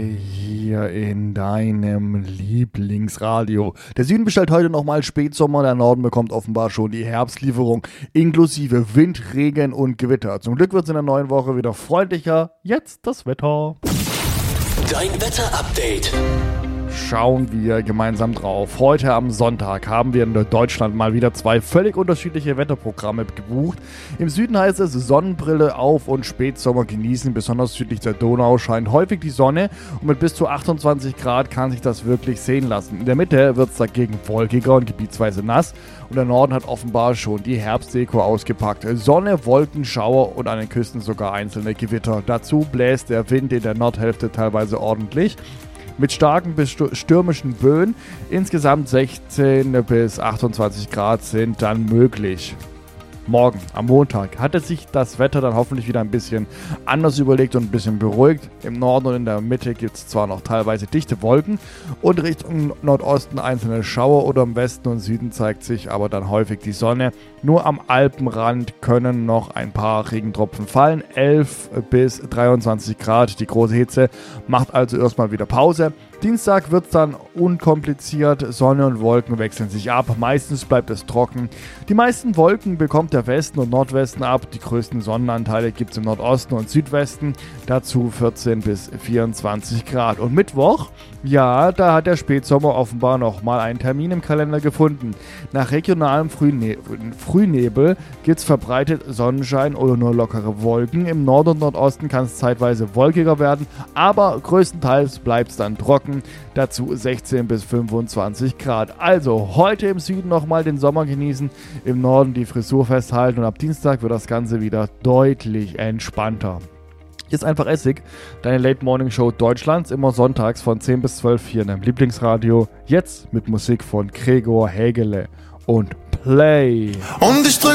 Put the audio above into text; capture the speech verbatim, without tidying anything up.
Hier in deinem Lieblingsradio. Der Süden bestellt heute nochmal Spätsommer, der Norden bekommt offenbar schon die Herbstlieferung inklusive Wind, Regen und Gewitter. Zum Glück wird es in der neuen Woche wieder freundlicher. Jetzt das Wetter. Dein Wetter-Update. Schauen wir gemeinsam drauf. Heute am Sonntag haben wir in Deutschland mal wieder zwei völlig unterschiedliche Wetterprogramme gebucht. Im Süden heißt es Sonnenbrille auf und Spätsommer genießen. Besonders südlich der Donau scheint häufig die Sonne und mit bis zu achtundzwanzig Grad kann sich das wirklich sehen lassen. In der Mitte wird es dagegen wolkiger und gebietsweise nass und der Norden hat offenbar schon die Herbstdeko ausgepackt. Sonne, Wolken, Schauer und an den Küsten sogar einzelne Gewitter. Dazu bläst der Wind in der Nordhälfte teilweise ordentlich. Mit starken bis stürmischen Böen. Insgesamt sechzehn bis achtundzwanzig Grad sind dann möglich. Morgen, am Montag, hatte sich das Wetter dann hoffentlich wieder ein bisschen anders überlegt und ein bisschen beruhigt. Im Norden und in der Mitte gibt es zwar noch teilweise dichte Wolken und Richtung Nordosten einzelne Schauer oder im Westen und Süden zeigt sich aber dann häufig die Sonne. Nur am Alpenrand können noch ein paar Regentropfen fallen. elf bis dreiundzwanzig Grad, die große Hitze macht also erstmal wieder Pause. Dienstag wird es dann unkompliziert, Sonne und Wolken wechseln sich ab, meistens bleibt es trocken. Die meisten Wolken bekommt der Westen und Nordwesten ab, die größten Sonnenanteile gibt es im Nordosten und Südwesten, dazu vierzehn bis vierundzwanzig Grad. Und Mittwoch, ja, da hat der Spätsommer offenbar nochmal einen Termin im Kalender gefunden. Nach regionalem Frühne- Frühnebel gibt es verbreitet Sonnenschein oder nur lockere Wolken. Im Nord- und Nordosten kann es zeitweise wolkiger werden, aber größtenteils bleibt es dann trocken. Dazu sechzehn bis fünfundzwanzig Grad. Also heute im Süden nochmal den Sommer genießen, im Norden die Frisur festhalten und ab Dienstag wird das Ganze wieder deutlich entspannter. Hier ist einfach Essig, deine Late Morning Show Deutschlands, immer sonntags von zehn bis zwölf hier in deinem Lieblingsradio. Jetzt mit Musik von Gregor Hägele und Play. Und ich drück